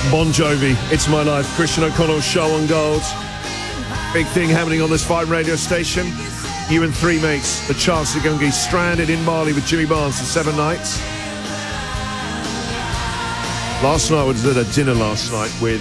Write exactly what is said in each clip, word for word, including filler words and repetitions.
Bon Jovi, It's My Life, Christian O'Connell show on Gold. Big thing happening on this fine radio station. You and three mates, the chance to go and get stranded in Bali with Jimmy Barnes for seven nights. Last night I was at a dinner last night with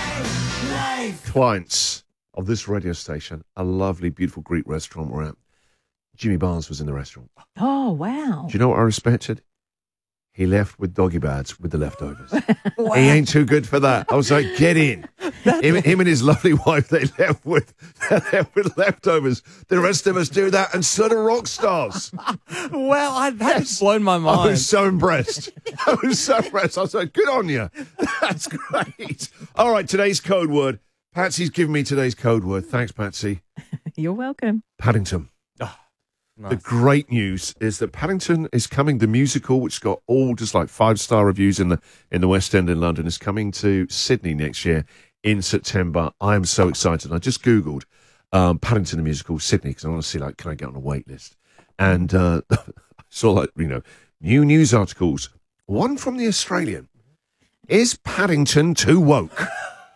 clients of this radio station, a lovely, beautiful Greek restaurant we're at. Jimmy Barnes was in the restaurant. Oh, wow. Do you know what I respected? He left with doggy bags with the leftovers. Wow. He ain't too good for that. I was like, get in. Him, him and his lovely wife, they left with they left with leftovers. The rest of us do that, and so do rock stars. Well, I, that has blown my mind. I was so impressed. I was so impressed. I was like, good on you. That's great. All right, today's code word. Patsy's given me today's code word. Thanks, Patsy. You're welcome. Paddington. Nice. The great news is that Paddington is coming, the musical, which got all just like five-star reviews in the in the West End in London, is coming to Sydney next year in September. I am so excited. I just Googled um, Paddington the musical, Sydney, because I want to see, like, can I get on a wait list? And uh, I saw, like, you know, new news articles. One from the Australian. Is Paddington too woke?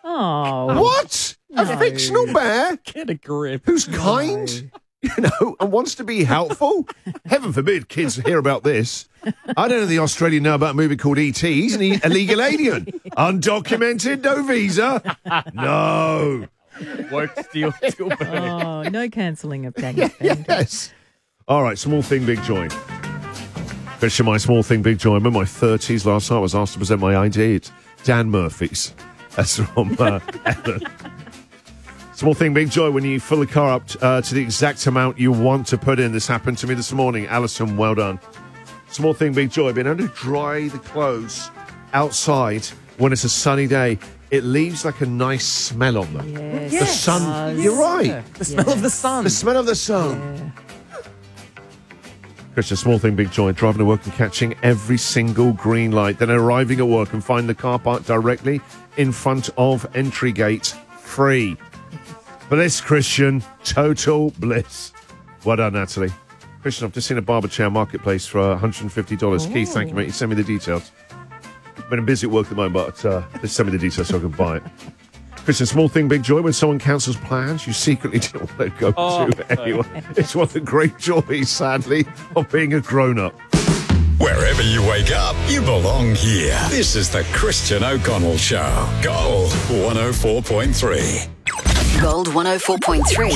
Oh. What? No. A fictional bear? Get a grip. Who's kind? You know, and wants to be helpful? Heaven forbid kids hear about this. I don't know the Australian know about a movie called E T He's an illegal alien. Undocumented, no visa. No. Work still, still Oh, no cancelling of Daniel. Yes. All right, small thing, big joy. Christian, my small thing, big joy. I'm in my thirties. Last night I was asked to present my I D. It's Dan Murphy's. That's from uh, Ellen. Small thing, big joy when you fill the car up uh, to the exact amount you want to put in. This happened to me this morning. Alison, well done. Small thing, big joy. Being able to dry the clothes outside when it's a sunny day, it leaves like a nice smell on them. Yes. The Yes. sun, Yes. you're right. The smell Yeah. of the sun. The smell of the sun. Yeah. Christian, small thing, big joy. Driving to work and catching every single green light. Then arriving at work and finding the car park directly in front of entry gate free. Bliss, Christian. Total bliss. Well done, Natalie. Christian, I've just seen a barber chair marketplace for one hundred fifty dollars. Ooh. Keith, thank you, mate. You send me the details. I've been busy at work at the moment, but uh, just send me the details so I can buy it. Christian, small thing, big joy. When someone cancels plans you secretly didn't want to go Oh, to anyway. It's one of the great joys, sadly, of being a grown-up. Wherever you wake up, you belong here. This is the Christian O'Connell Show. Gold one oh four point three. Gold one oh four point three.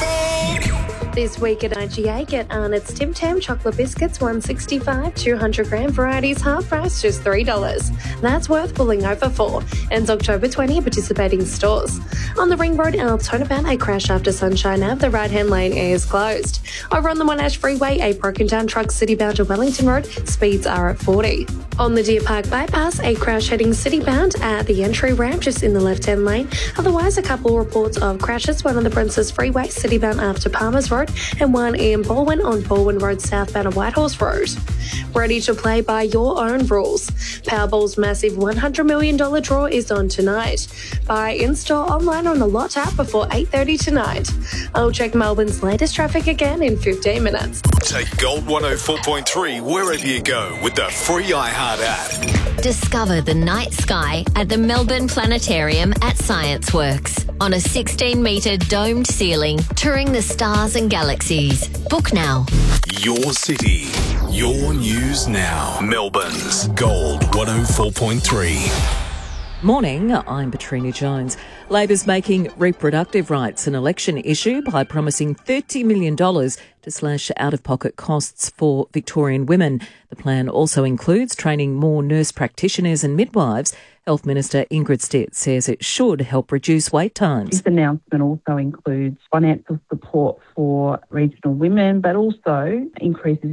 This week at I G A, get Arnott's Tim Tam chocolate biscuits, one sixty-five, two hundred gram varieties, half price, just three dollars. That's worth pulling over for. Ends October twentieth, participating stores. On the Ring Road in Altona, a crash after Sunshine Ave, the right-hand lane is closed. Over on the Monash Freeway, a broken down truck city-bound to Wellington Road, speeds are at forty. On the Deer Park bypass, a crash heading city-bound at the entry ramp just in the left-hand lane. Otherwise, a couple reports of crashes, one on the Princess Freeway, city-bound after Palmer's Road, and one in Baldwin on Baldwin Road southbound of Whitehorse Road. Ready to play by your own rules. Powerball's massive one hundred million dollars draw is on tonight. Buy in-store, online, or on the Lot app before eight thirty tonight. I'll check Melbourne's latest traffic again in fifteen minutes. Take Gold one oh four point three wherever you go with the free iHeart app. Discover the night sky at the Melbourne Planetarium at ScienceWorks. On a sixteen metre domed ceiling, touring the stars and galaxies. Book now. Your city, your news now. Melbourne's Gold one oh four point three. Morning, I'm Petrina Jones. Labor's making reproductive rights an election issue by promising thirty million dollars to slash out-of-pocket costs for Victorian women. The plan also includes training more nurse practitioners and midwives. Health Minister Ingrid Stitt says it should help reduce wait times. This announcement also includes financial support for regional women, but also increases